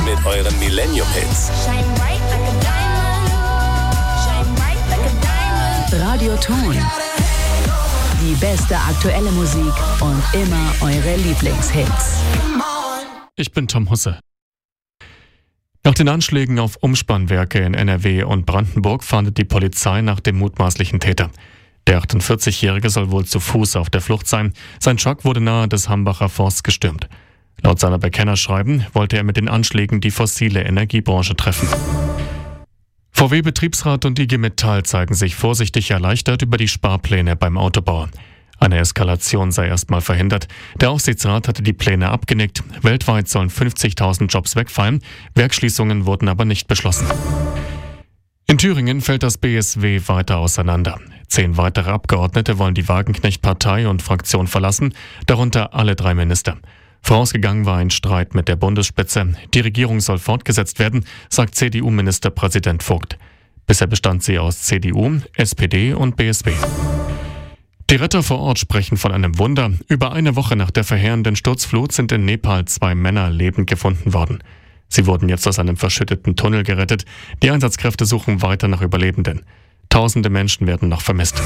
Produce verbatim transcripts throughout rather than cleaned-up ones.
mit euren Millennium-Hits. Radioton. Die beste aktuelle Musik und immer eure Lieblingshits. Ich bin Tom Husse. Nach den Anschlägen auf Umspannwerke in N R W und Brandenburg fahndet die Polizei nach dem mutmaßlichen Täter. Der achtundvierzigjährige soll wohl zu Fuß auf der Flucht sein. Sein Truck wurde nahe des Hambacher Forsts gestürmt. Laut seiner Bekennerschreiben wollte er mit den Anschlägen die fossile Energiebranche treffen. V W-Betriebsrat und I G Metall zeigen sich vorsichtig erleichtert über die Sparpläne beim Autobauer. Eine Eskalation sei erstmal verhindert. Der Aufsichtsrat hatte die Pläne abgenickt. Weltweit sollen fünfzigtausend Jobs wegfallen. Werksschließungen wurden aber nicht beschlossen. In Thüringen fällt das B S W weiter auseinander. Zehn weitere Abgeordnete wollen die Wagenknecht-Partei und Fraktion verlassen, darunter alle drei Minister. Vorausgegangen war ein Streit mit der Bundesspitze. Die Regierung soll fortgesetzt werden, sagt C D U-Ministerpräsident Vogt. Bisher bestand sie aus C D U, S P D und B S W. Die Retter vor Ort sprechen von einem Wunder. Über eine Woche nach der verheerenden Sturzflut sind in Nepal zwei Männer lebend gefunden worden. Sie wurden jetzt aus einem verschütteten Tunnel gerettet. Die Einsatzkräfte suchen weiter nach Überlebenden. Tausende Menschen werden noch vermisst.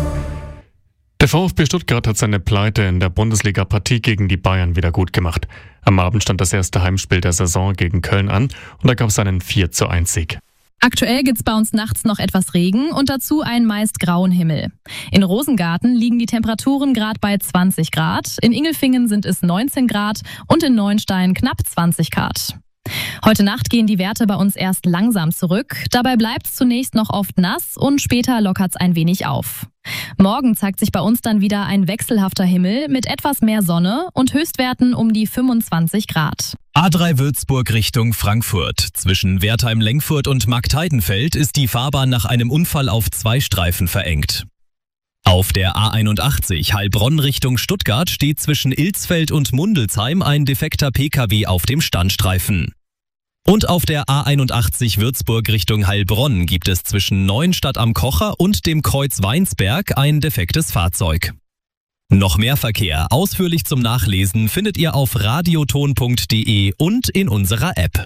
Der VfB Stuttgart hat seine Pleite in der Bundesliga-Partie gegen die Bayern wieder gut gemacht. Am Abend stand das erste Heimspiel der Saison gegen Köln an und da gab es einen vier zu eins Sieg. Aktuell gibt's bei uns nachts noch etwas Regen und dazu einen meist grauen Himmel. In Rosengarten liegen die Temperaturen gerade bei zwanzig Grad, in Ingelfingen sind es neunzehn Grad und in Neuenstein knapp zwanzig Grad. Heute Nacht gehen die Werte bei uns erst langsam zurück. Dabei bleibt es zunächst noch oft nass und später lockert es ein wenig auf. Morgen zeigt sich bei uns dann wieder ein wechselhafter Himmel mit etwas mehr Sonne und Höchstwerten um die fünfundzwanzig Grad. A drei Würzburg Richtung Frankfurt. Zwischen Wertheim-Lenkfurt und Marktheidenfeld ist die Fahrbahn nach einem Unfall auf zwei Streifen verengt. Auf der A einundachtzig Heilbronn Richtung Stuttgart steht zwischen Ilsfeld und Mundelsheim ein defekter P K W auf dem Standstreifen. Und auf der A einundachtzig Würzburg Richtung Heilbronn gibt es zwischen Neuenstadt am Kocher und dem Kreuz Weinsberg ein defektes Fahrzeug. Noch mehr Verkehr ausführlich zum Nachlesen findet ihr auf radioton punkt de und in unserer App.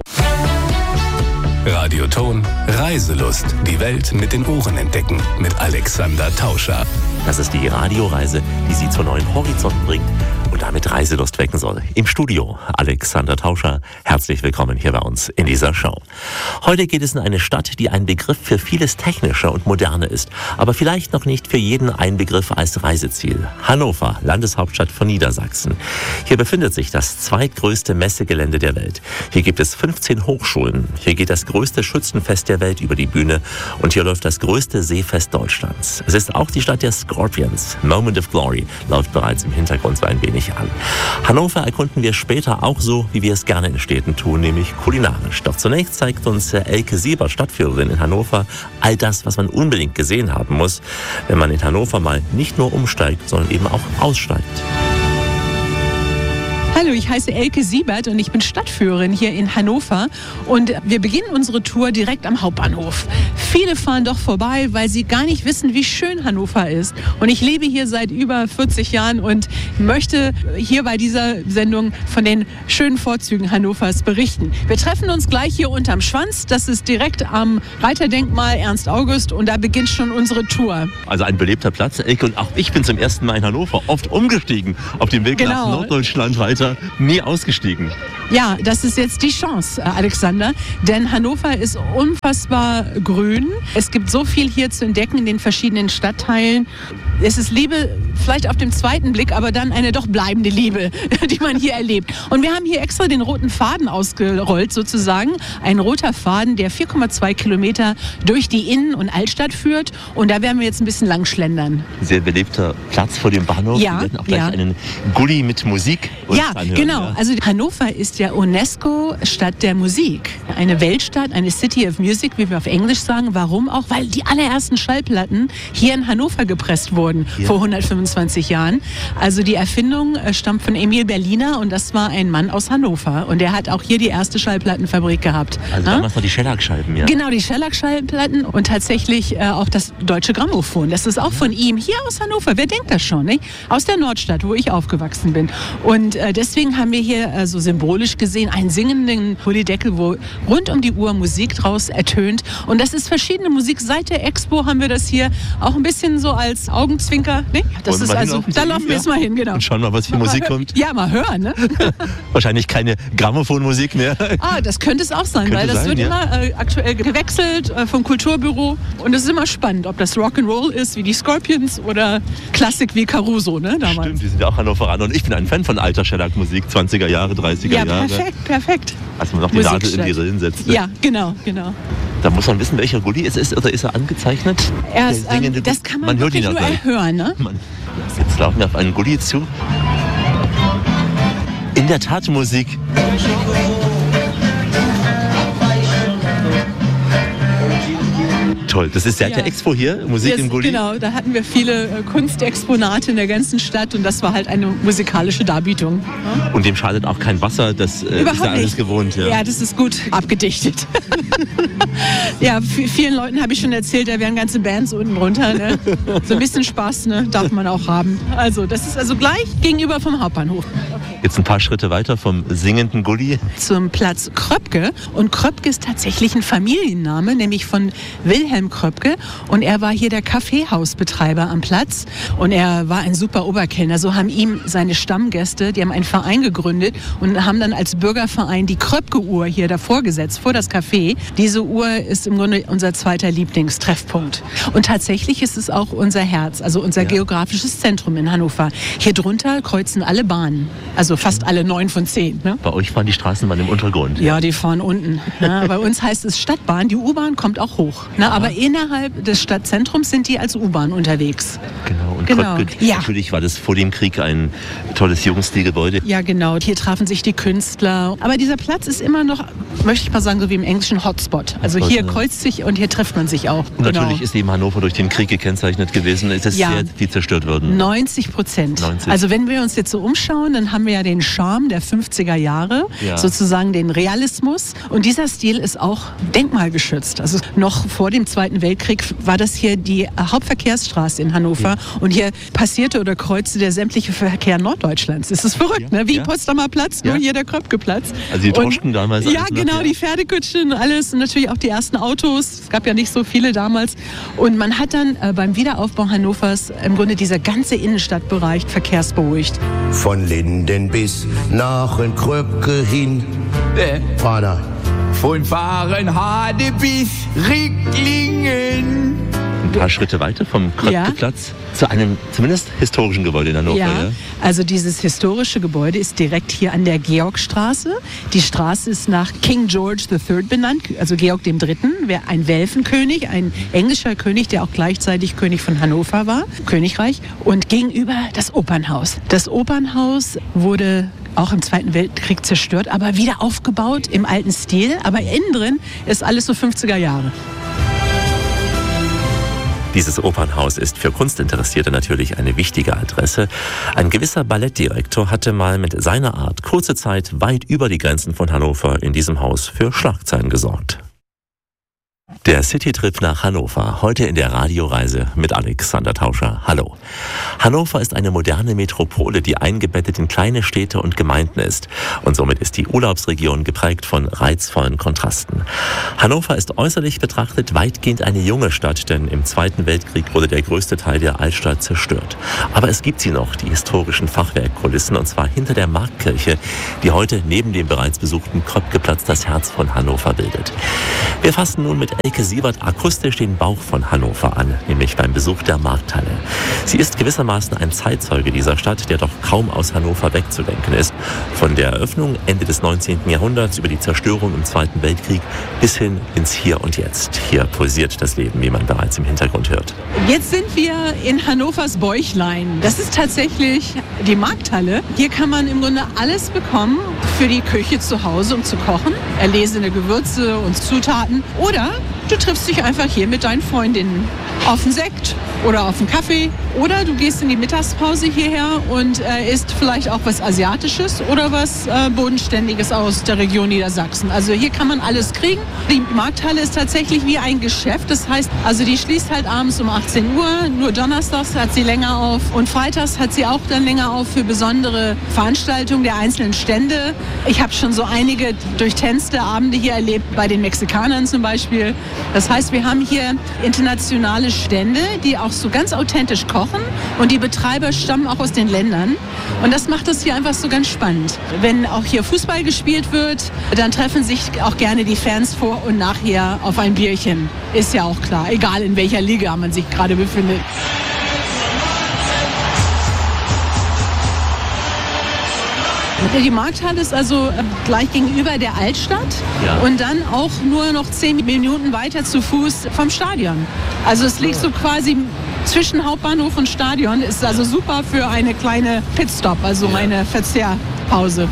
Radioton, Reiselust. Die Welt mit den Ohren entdecken. Mit Alexander Tauscher. Das ist die Radioreise, die Sie zu neuen Horizonten bringt und damit Reiselust wecken soll. Im Studio Alexander Tauscher. Herzlich willkommen hier bei uns in dieser Show. Heute geht es in eine Stadt, die ein Begriff für vieles Technischer und Moderne ist, aber vielleicht noch nicht für jeden ein Begriff als Reiseziel. Hannover, Landeshauptstadt von Niedersachsen. Hier befindet sich das zweitgrößte Messegelände der Welt. Hier gibt es fünfzehn Hochschulen. Hier geht das größte Schützenfest der Welt über die Bühne und hier läuft das größte Seefest Deutschlands. Es ist auch die Stadt der Scorpions. Moment of Glory läuft bereits im Hintergrund so ein wenig an. Hannover erkunden wir später auch so, wie wir es gerne in Städten tun, nämlich kulinarisch. Doch zunächst zeigt uns Elke Siebert, Stadtführerin in Hannover, all das, was man unbedingt gesehen haben muss, wenn man in Hannover mal nicht nur umsteigt, sondern eben auch aussteigt. Hallo, ich heiße Elke Siebert und ich bin Stadtführerin hier in Hannover und wir beginnen unsere Tour direkt am Hauptbahnhof. Viele fahren doch vorbei, weil sie gar nicht wissen, wie schön Hannover ist. Und ich lebe hier seit über vierzig Jahren und möchte hier bei dieser Sendung von den schönen Vorzügen Hannovers berichten. Wir treffen uns gleich hier unterm Schwanz, das ist direkt am Reiterdenkmal Ernst August und da beginnt schon unsere Tour. Also ein belebter Platz, Elke, und auch ich bin zum ersten Mal in Hannover, oft umgestiegen auf dem Weg genau. nach Norddeutschland weiter. Nie ausgestiegen. Ja, das ist jetzt die Chance, Alexander, denn Hannover ist unfassbar grün. Es gibt so viel hier zu entdecken in den verschiedenen Stadtteilen. Es ist Liebe vielleicht auf dem zweiten Blick, aber dann eine doch bleibende Liebe, die man hier erlebt. Und wir haben hier extra den roten Faden ausgerollt sozusagen. Ein roter Faden, der vier Komma zwei Kilometer durch die Innen- und Altstadt führt. Und da werden wir jetzt ein bisschen lang schlendern. Sehr belebter Platz vor dem Bahnhof. Ja, wir werden auch gleich ja. einen Gully mit Musik uns Ja, anhören. genau. Ja. Also Hannover ist ja UNESCO-Stadt der Musik. Eine Weltstadt, eine City of Music, wie wir auf Englisch sagen. Warum auch? Weil die allerersten Schallplatten hier in Hannover gepresst wurden, ja. vor hundertfünfundzwanzig Jahren. Also die Erfindung äh, stammt von Emil Berliner und das war ein Mann aus Hannover. Und der hat auch hier die erste Schallplattenfabrik gehabt. Also ja? damals noch die Shellac-Scheiben, ja. Genau, die Shellac-Schallplatten und tatsächlich äh, auch das Deutsche Grammophon. Das ist auch von ihm, hier aus Hannover. Wer denkt das schon, nicht? Aus der Nordstadt, wo ich aufgewachsen bin. Und äh, deswegen haben wir hier äh, so symbolisch symbolisch gesehen einen singenden Polydeckel, wo rund um die Uhr Musik draus ertönt. Und das ist verschiedene Musik. Seit der Expo haben wir das hier auch ein bisschen so als Augenzwinker. Nee, das ist also, da laufen wir jetzt mal hin, genau. Und schauen mal, was für mal Musik mal kommt. Ja, mal hören, ne? Wahrscheinlich keine Grammophonmusik mehr. Ah, das könnte es auch sein, könnte weil das sein, wird ja. immer äh, aktuell gewechselt äh, vom Kulturbüro. Und es ist immer spannend, ob das Rock'n'Roll ist, wie die Scorpions, oder Klassik wie Caruso, ne, damals. Stimmt, die sind ja auch Hannoveraner. Und ich bin ein Fan von alter Shellac-Musik, zwanziger Jahre, dreißiger Ja, Jahre. perfekt, perfekt. Als man noch die Nadel in die Rillen setzt. Ja, genau, genau. Da muss man wissen, welcher Gulli es ist, oder ist er angezeichnet? Er Der ist, singende ähm, das Gulli. kann man, man hört ihn wirklich ja nur gleich. erhören, ne? Man, jetzt laufen wir auf einen Gulli zu. In der Tat Musik. Toll, das ist seit Ja. der Expo hier, Musik Yes, im Gulli. Genau, da hatten wir viele äh, Kunstexponate in der ganzen Stadt und das war halt eine musikalische Darbietung. Ja? Und dem schadet auch kein Wasser, das äh, ist Überhaupt ja alles nicht. gewohnt. Ja. Ja, das ist gut abgedichtet. Ja, v- vielen Leuten habe ich schon erzählt, da wären ganze Bands unten drunter. Ne? So ein bisschen Spaß, ne, darf man auch haben. Also das ist also gleich gegenüber vom Hauptbahnhof. Jetzt ein paar Schritte weiter vom singenden Gulli. Zum Platz Kröpke. Und Kröpke ist tatsächlich ein Familienname, nämlich von Wilhelm Kröpke. Und er war hier der Kaffeehausbetreiber am Platz. Und er war ein super Oberkellner. So haben ihm seine Stammgäste, die haben einen Verein gegründet und haben dann als Bürgerverein die Kröpke-Uhr hier davor gesetzt, vor das Café. Diese Uhr ist im Grunde unser zweiter Lieblingstreffpunkt. Und tatsächlich ist es auch unser Herz, also unser Ja. geografisches Zentrum in Hannover. Hier drunter kreuzen alle Bahnen. Also fast alle neun von zehn. Ne? Bei euch fahren die Straßenbahn im Untergrund. Ja, die fahren unten. Ja, bei uns heißt es Stadtbahn. Die U-Bahn kommt auch hoch. Na, aber innerhalb des Stadtzentrums sind die als U-Bahn unterwegs. Genau. Und Genau. Kröpke, Ja. natürlich war das vor dem Krieg ein tolles Jugendstilgebäude. Ja, genau. Hier trafen sich die Künstler. Aber dieser Platz ist immer noch, möchte ich mal sagen, so wie im englischen Hotspot. Also Hotspot, hier ja. kreuzt sich und hier trifft man sich auch. Und Genau. natürlich ist eben Hannover durch den Krieg gekennzeichnet gewesen. Es ist Ja. sehr viel zerstört worden. neunzig Prozent. neunzig. Also wenn wir uns jetzt so umschauen, dann haben wir ja den Charme der fünfziger Jahre, Ja. sozusagen den Realismus. Und dieser Stil ist auch denkmalgeschützt. Also noch vor dem Zweiten Weltkrieg war das hier die Hauptverkehrsstraße in Hannover. Ja. Und hier passierte oder kreuzte der sämtliche Verkehr Norddeutschlands. Das ist verrückt, Ja. ne? Wie Ja. Potsdamer Platz, Ja. nur hier der Kröpke-Platz. Also die Und- Droschken damals. Ja, alles noch, genau, ja. die Pferdekutschen, alles und natürlich auch die ersten Autos. Es gab ja nicht so viele damals. Und man hat dann äh, beim Wiederaufbau Hannovers im Grunde dieser ganze Innenstadtbereich verkehrsberuhigt. Von Linden bis nach in Kröpke hin. Äh, Vater. Von Fahrenhade bis Ricklingen. Ein paar Schritte weiter vom Kröpke-Platz zu einem zumindest historischen Gebäude in Hannover. Ja, Ja. also dieses historische Gebäude ist direkt hier an der Georgstraße. Die Straße ist nach King George the Third benannt, also Georg dem Dritten, wer ein Welfenkönig, ein englischer König, der auch gleichzeitig König von Hannover war, Königreich. Und gegenüber das Opernhaus. Das Opernhaus wurde auch im Zweiten Weltkrieg zerstört, aber wieder aufgebaut im alten Stil. Aber innen drin ist alles so fünfziger Jahre. Dieses Opernhaus ist für Kunstinteressierte natürlich eine wichtige Adresse. Ein gewisser Ballettdirektor hatte mal mit seiner Art kurze Zeit weit über die Grenzen von Hannover in diesem Haus für Schlagzeilen gesorgt. Der Citytrip nach Hannover, heute in der Radioreise mit Alexander Tauscher. Hallo. Hannover ist eine moderne Metropole, die eingebettet in kleine Städte und Gemeinden ist. Und somit ist die Urlaubsregion geprägt von reizvollen Kontrasten. Hannover ist äußerlich betrachtet weitgehend eine junge Stadt, denn im Zweiten Weltkrieg wurde der größte Teil der Altstadt zerstört. Aber es gibt sie noch, die historischen Fachwerkkulissen, und zwar hinter der Marktkirche, die heute neben dem bereits besuchten Kröpke-Platz das Herz von Hannover bildet. Wir fassen nun mit Elke Siebert akustisch den Bauch von Hannover an, nämlich beim Besuch der Markthalle. Sie ist gewissermaßen ein Zeitzeuge dieser Stadt, der doch kaum aus Hannover wegzudenken ist. Von der Eröffnung Ende des neunzehnten Jahrhunderts über die Zerstörung im Zweiten Weltkrieg bis hin ins Hier und Jetzt. Hier pulsiert das Leben, wie man bereits im Hintergrund hört. Jetzt sind wir in Hannovers Bäuchlein. Das ist tatsächlich die Markthalle. Hier kann man im Grunde alles bekommen für die Küche zu Hause, um zu kochen. Erlesene Gewürze und Zutaten. Oder du triffst dich einfach hier mit deinen Freundinnen auf einen Sekt oder auf einen Kaffee. Oder du gehst in die Mittagspause hierher und äh, isst vielleicht auch was Asiatisches oder was äh, Bodenständiges aus der Region Niedersachsen. Also hier kann man alles kriegen. Die Markthalle ist tatsächlich wie ein Geschäft. Das heißt, also die schließt halt abends um achtzehn Uhr. Nur donnerstags hat sie länger auf. Und freitags hat sie auch dann länger auf für besondere Veranstaltungen der einzelnen Stände. Ich habe schon so einige durchtänzte Abende hier erlebt, bei den Mexikanern zum Beispiel. Das heißt, wir haben hier internationale Stände, die auch so ganz authentisch kochen. Und die Betreiber stammen auch aus den Ländern. Und das macht es hier einfach so ganz spannend. Wenn auch hier Fußball gespielt wird, dann treffen sich auch gerne die Fans vor und nachher auf ein Bierchen. Ist ja auch klar, egal in welcher Liga man sich gerade befindet. Die Markthalle ist also gleich gegenüber der Altstadt ja. und dann auch nur noch zehn Minuten weiter zu Fuß vom Stadion. Also es liegt so quasi zwischen Hauptbahnhof und Stadion, ist also super für eine kleine Pitstop, also ja. eine Verzehrpause.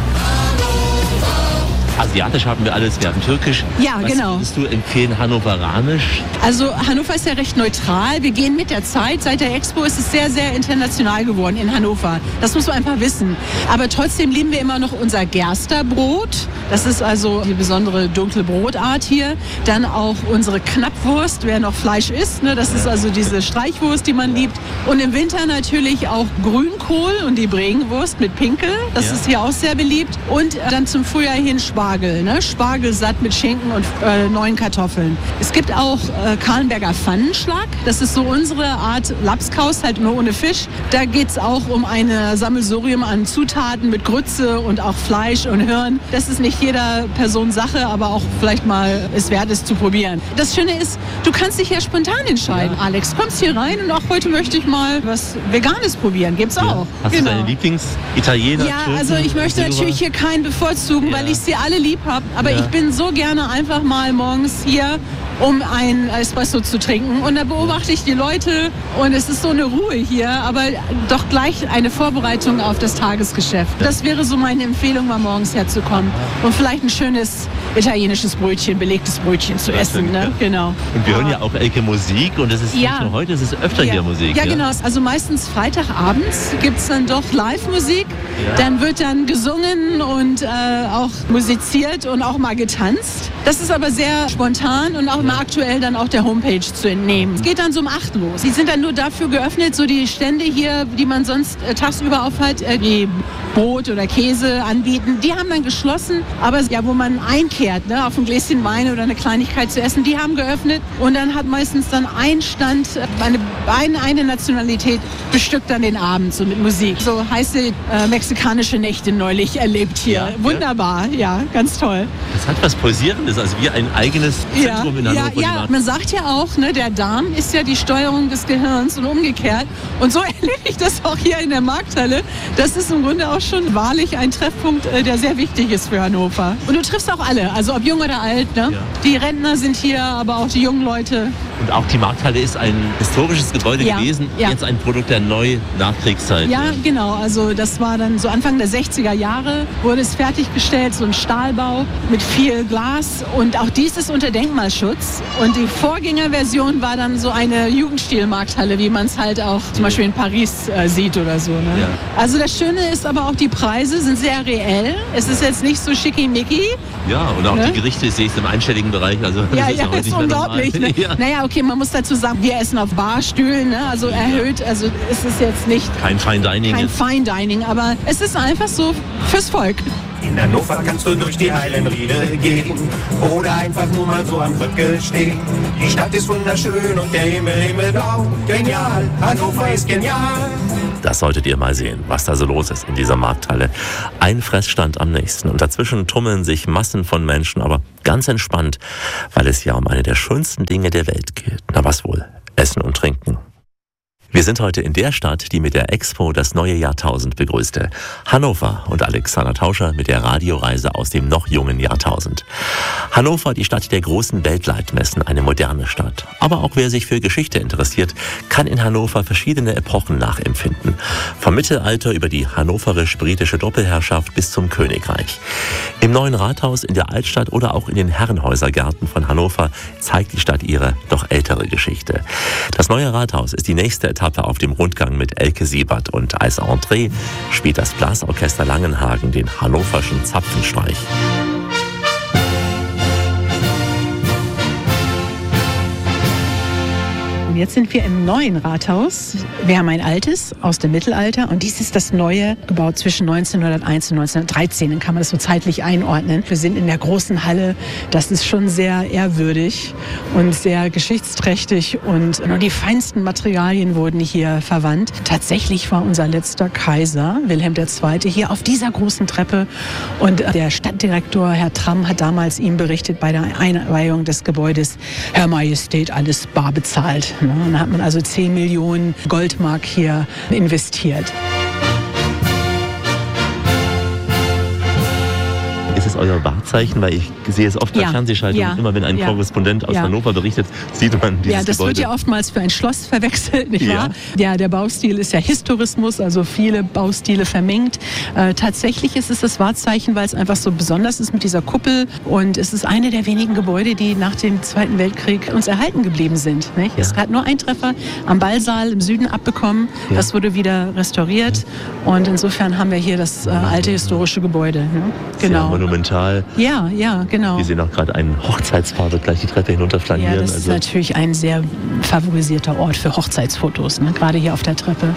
Asiatisch haben wir alles, wir haben Türkisch. Ja, Was genau. würdest du empfehlen, hannoveranisch? Also Hannover ist ja recht neutral. Wir gehen mit der Zeit. Seit der Expo ist es sehr, sehr international geworden in Hannover. Das muss man einfach wissen. Aber trotzdem lieben wir immer noch unser Gersterbrot. Das ist also die besondere dunkle Brotart hier. Dann auch unsere Knappwurst, wer noch Fleisch isst. Ne? Das ist also diese Streichwurst, die man liebt. Und im Winter natürlich auch Grünkohl und die Bregenwurst mit Pinkel. Das ja. ist hier auch sehr beliebt. Und dann zum Frühjahr hin Spargel. Spargel, ne? Spargelsatt mit Schinken und äh, neuen Kartoffeln. Es gibt auch äh, Kahlenberger Pfannenschlag. Das ist so unsere Art Lapskaus, halt nur ohne Fisch. Da geht es auch um ein Sammelsurium an Zutaten mit Grütze und auch Fleisch und Hirn. Das ist nicht jeder Person Sache, aber auch vielleicht mal es wert ist zu probieren. Das Schöne ist, du kannst dich ja spontan entscheiden. Ja. Alex, kommst hier rein und auch heute möchte ich mal was Veganes probieren. Gibt's auch. Ja. Hast genau. du deine Lieblings-Italiener? Ja, Türken, also ich möchte natürlich hier keinen bevorzugen, ja. weil ich sie alle lieb habe. Aber ja. ich bin so gerne einfach mal morgens hier, um ein Espresso zu trinken. Und da beobachte ich die Leute und es ist so eine Ruhe hier, aber doch gleich eine Vorbereitung auf das Tagesgeschäft. Das wäre so meine Empfehlung, mal morgens herzukommen und vielleicht ein schönes italienisches Brötchen, belegtes Brötchen zu das essen. Ne? Genau. Und wir hören ja auch Elke Musik und es ist ja. nicht nur heute, es ist öfter ja. hier Musik. Ja, ja, genau. Also meistens Freitagabends gibt es dann doch Live-Musik. Ja. Dann wird dann gesungen und äh, auch musiziert und auch mal getanzt. Das ist aber sehr spontan und auch immer aktuell dann auch der Homepage zu entnehmen. Es geht dann so um acht los. Die sind dann nur dafür geöffnet, so die Stände hier, die man sonst äh, tagsüber aufhat, äh, die Brot oder Käse anbieten, die haben dann geschlossen. Aber ja, wo man einkehrt, ne, auf ein Gläschen Wein oder eine Kleinigkeit zu essen, die haben geöffnet. Und dann hat meistens dann ein Stand, eine, eine, eine Nationalität bestückt dann den Abend so mit Musik. So heiße äh, mexikanische Nächte neulich erlebt hier. Ja, wunderbar, ja. ja, ganz toll. Das hat was Pulsierendes, also wie ein eigenes Zentrum ja, in Hannover. Ja, ja, man sagt ja auch, ne, der Darm ist ja die Steuerung des Gehirns und umgekehrt. Und so erlebe ich das auch hier in der Markthalle. Das ist im Grunde auch schon wahrlich ein Treffpunkt, äh, der sehr wichtig ist für Hannover. Und du triffst auch alle, also ob jung oder alt. Ne? Ja. Die Rentner sind hier, aber auch die jungen Leute. Und auch die Markthalle ist ein historisches Gebäude ja, gewesen, ja. jetzt ein Produkt der Neu-Nachkriegszeit. Ja, genau. Also das war dann so Anfang der sechziger Jahre, wurde es fertiggestellt, so ein Stahlbau mit viel Glas. Und auch dies ist unter Denkmalschutz. Und die Vorgängerversion war dann so eine Jugendstil-Markthalle, wie man es halt auch zum Beispiel in Paris äh, sieht oder so. Ne? Ja. Also das Schöne ist aber auch, die Preise sind sehr reell. Es ist jetzt nicht so schickimicki. Ja, und auch ne? die Gerichte sehe ich im einstelligen Bereich. Also, ja, das ist, ja, das ist unglaublich. Ne? Ja. Naja, okay, man muss dazu sagen, wir essen auf Barstühlen, ne? Also erhöht, also es ist jetzt nicht... Kein Fine Dining. Kein Fine Dining, aber es ist einfach so fürs Volk. In Hannover kannst du durch die Eilenriede gehen oder einfach nur mal so am Brücke stehen. Die Stadt ist wunderschön und der Himmel himmelblau. Genial, Hannover ist genial. Das solltet ihr mal sehen, was da so los ist in dieser Markthalle. Ein Fressstand am nächsten und dazwischen tummeln sich Massen von Menschen, aber ganz entspannt, weil es ja um eine der schönsten Dinge der Welt geht. Na was wohl? Essen und Trinken. Wir sind heute in der Stadt, die mit der Expo das neue Jahrtausend begrüßte. Hannover und Alexander Tauscher mit der Radioreise aus dem noch jungen Jahrtausend. Hannover, die Stadt der großen Weltleitmessen, eine moderne Stadt. Aber auch wer sich für Geschichte interessiert, kann in Hannover verschiedene Epochen nachempfinden. Vom Mittelalter über die hannoverisch-britische Doppelherrschaft bis zum Königreich. Im neuen Rathaus, in der Altstadt oder auch in den Herrenhäusergärten von Hannover zeigt die Stadt ihre doch ältere Geschichte. Das neue Rathaus ist die nächste Etappe auf dem Rundgang mit Elke Siebert und als Entree spielt das Blasorchester Langenhagen den hannoverschen Zapfenstreich. Jetzt sind wir im neuen Rathaus. Wir haben ein altes aus dem Mittelalter und dies ist das neue, gebaut zwischen neunzehnhunderteins und neunzehnhundertdreizehn. Dann kann man das so zeitlich einordnen. Wir sind in der großen Halle. Das ist schon sehr ehrwürdig und sehr geschichtsträchtig und nur die feinsten Materialien wurden hier verwandt. Tatsächlich war unser letzter Kaiser, Wilhelm der Zweite, hier auf dieser großen Treppe und der Stadtdirektor, Herr Tramm, hat damals ihm berichtet bei der Einweihung des Gebäudes, Herr Majestät, alles bar bezahlt. Und da hat man also zehn Millionen Goldmark hier investiert. Ist es euer Wahrzeichen? Weil ich sehe es oft bei ja, Fernsehschaltungen. Ja, immer wenn ein ja, Korrespondent aus ja. Hannover berichtet, sieht man dieses Ja, das Gebäude. wird ja oftmals für ein Schloss verwechselt, nicht Ja. wahr? Ja, der Baustil ist ja Historismus, also viele Baustile vermengt. Äh, tatsächlich ist es das Wahrzeichen, weil es einfach so besonders ist mit dieser Kuppel. Und es ist eine der wenigen Gebäude, die nach dem Zweiten Weltkrieg uns erhalten geblieben sind. Nicht? Ja. Es hat nur einen Treffer am Ballsaal im Süden abbekommen. Ja. Das wurde wieder restauriert. Und insofern haben wir hier das äh, alte historische Gebäude. Ne? Genau. Sehr monumental. Ja, ja, genau. Wir sehen auch gerade einen Hochzeitspaar, wird gleich die Treppe hinunter flanieren. Ja, das also ist natürlich ein sehr favorisierter Ort für Hochzeitsfotos, ne? Gerade hier auf der Treppe.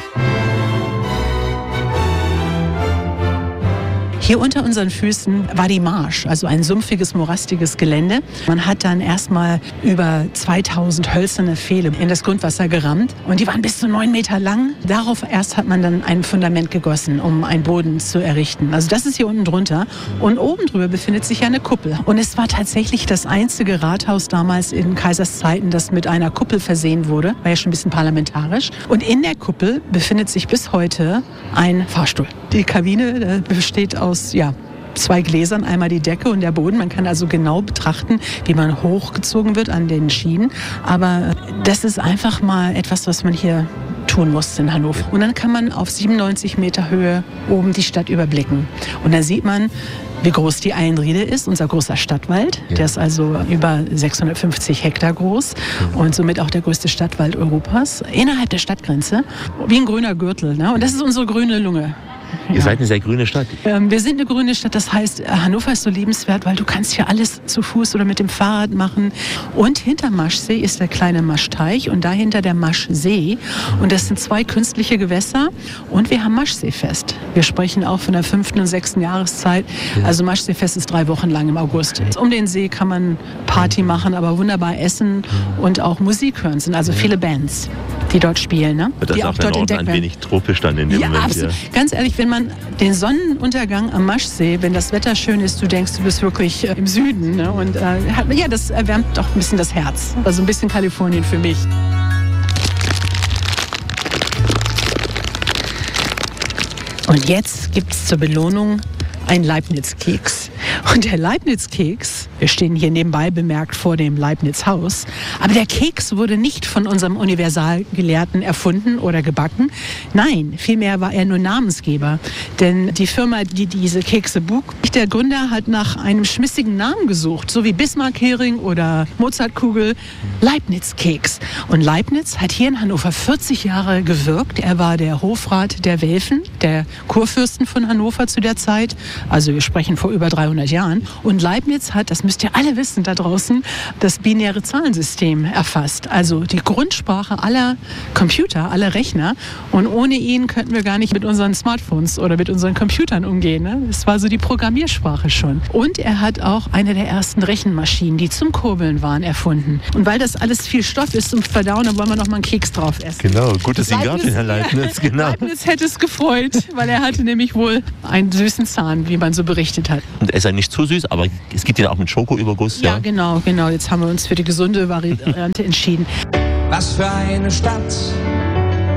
Hier unter unseren Füßen war die Marsch, also ein sumpfiges, morastiges Gelände. Man hat dann erstmal über zweitausend hölzerne Pfähle in das Grundwasser gerammt und die waren bis zu neun Meter lang. Darauf erst hat man dann ein Fundament gegossen, um einen Boden zu errichten. Also das ist hier unten drunter und oben drüber befindet sich eine Kuppel. Und es war tatsächlich das einzige Rathaus damals in Kaisers Zeiten, das mit einer Kuppel versehen wurde. War ja schon ein bisschen parlamentarisch. Und in der Kuppel befindet sich bis heute ein Fahrstuhl. Die Kabine besteht aus ja, zwei Gläsern, einmal die Decke und der Boden. Man kann also genau betrachten, wie man hochgezogen wird an den Schienen. Aber das ist einfach mal etwas, was man hier tun muss in Hannover. Und dann kann man auf siebenundneunzig Meter Höhe oben die Stadt überblicken. Und da sieht man, wie groß die Eilenriede ist, unser großer Stadtwald. Ja. Der ist also über sechshundertfünfzig Hektar groß ja. und somit auch der größte Stadtwald Europas. Innerhalb der Stadtgrenze, wie ein grüner Gürtel. Ne? Und das ist unsere grüne Lunge. Ihr ja. seid eine sehr grüne Stadt. Ähm, wir sind eine grüne Stadt, das heißt, Hannover ist so lebenswert, weil du kannst hier alles zu Fuß oder mit dem Fahrrad machen. Und hinter Maschsee ist der kleine Maschteich und dahinter der Maschsee. Und das sind zwei künstliche Gewässer. Und wir haben Maschseefest. Wir sprechen auch von der fünften und sechsten Jahreszeit. Ja. Also Maschseefest ist drei Wochen lang im August. Okay. Um den See kann man Party machen, aber wunderbar essen und auch Musik hören. Es sind also ja. viele Bands, die dort spielen. Ne? Das die ist auch dort ein, entdeckt ein werden. wenig tropisch dann in dem ja, Moment. Absolut. Ja, ganz ehrlich, wenn man den Sonnenuntergang am Maschsee, wenn das Wetter schön ist, du denkst, du bist wirklich äh, im Süden. Ne? Und äh, hat, ja, das erwärmt doch ein bisschen das Herz. Also ein bisschen Kalifornien für mich. Und jetzt gibt es zur Belohnung einen Leibniz-Keks. Und der Leibniz-Keks, wir stehen hier nebenbei bemerkt vor dem Leibniz-Haus, aber der Keks wurde nicht von unserem Universalgelehrten erfunden oder gebacken. Nein, vielmehr war er nur Namensgeber. Denn die Firma, die diese Kekse buk, der Gründer hat nach einem schmissigen Namen gesucht, so wie Bismarck-Hering oder Mozartkugel, Leibniz-Keks. Und Leibniz hat hier in Hannover vierzig Jahre gewirkt. Er war der Hofrat der Welfen, der Kurfürsten von Hannover zu der Zeit. Also wir sprechen vor über dreihundert Jahren. Und Leibniz hat, das müsst ihr alle wissen da draußen, das binäre Zahlensystem erfasst. Also die Grundsprache aller Computer, aller Rechner. Und ohne ihn könnten wir gar nicht mit unseren Smartphones oder mit unseren Computern umgehen. Ne? Das war so die Programmiersprache schon. Und er hat auch eine der ersten Rechenmaschinen, die zum Kurbeln waren, erfunden. Und weil das alles viel Stoff ist zum Verdauen, da wollen wir noch mal einen Keks drauf essen. Genau, gut, dass Sie ihn gab, den Herr Leibniz. Genau. Leibniz hätte es gefreut, weil er hatte nämlich wohl einen süßen Zahn, wie man so berichtet hat. Und er ist ja nicht zu süß, aber es gibt ihn auch mit Schokoüberguss. Ja, ja, genau, genau. Jetzt haben wir uns für die gesunde Variante entschieden. Was für eine Stadt,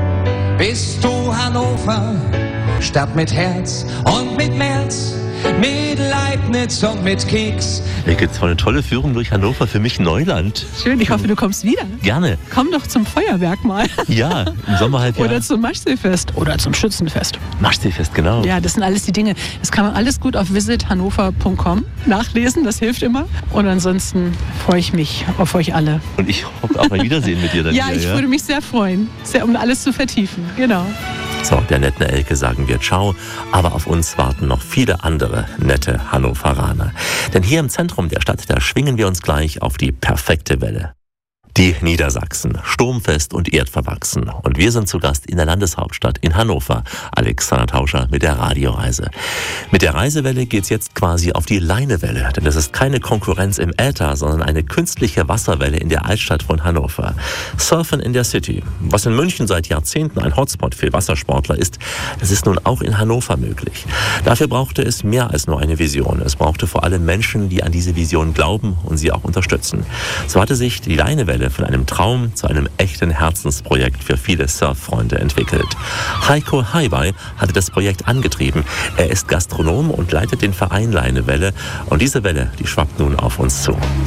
bist du Hannover, Stadt mit Herz und mit März, mit Leibniz und mit Keks. Hier gibt es eine tolle Führung durch Hannover, für mich Neuland. Schön, ich hoffe, du kommst wieder. Gerne. Komm doch zum Feuerwerk mal. Ja, im Sommerhalbjahr. Oder zum Maschseefest. Oder zum Schützenfest. Maschseefest, genau. Ja, das sind alles die Dinge. Das kann man alles gut auf visit hannover punkt com nachlesen, das hilft immer. Und ansonsten freue ich mich auf euch alle. Und ich hoffe auch ein Wiedersehen mit dir dann Ja, wieder, ich ja? würde mich sehr freuen, sehr, um alles zu vertiefen. Genau. So, der netten Elke sagen wir Ciao, aber auf uns warten noch viele andere nette Hannoveraner. Denn hier im Zentrum der Stadt, da schwingen wir uns gleich auf die perfekte Welle. Die Niedersachsen, sturmfest und erdverwachsen. Und wir sind zu Gast in der Landeshauptstadt in Hannover. Alexander Tauscher mit der Radioreise. Mit der Reisewelle geht's jetzt quasi auf die Leinewelle. Denn das ist keine Konkurrenz im Äther, sondern eine künstliche Wasserwelle in der Altstadt von Hannover. Surfen in der City. Was in München seit Jahrzehnten ein Hotspot für Wassersportler ist, das ist nun auch in Hannover möglich. Dafür brauchte es mehr als nur eine Vision. Es brauchte vor allem Menschen, die an diese Vision glauben und sie auch unterstützen. So hatte sich die Leinewelle von einem Traum zu einem echten Herzensprojekt für viele Surffreunde entwickelt. Heiko Heibai hatte das Projekt angetrieben. Er ist Gastronom und leitet den Verein Leinewelle. Und diese Welle, die schwappt nun auf uns zu.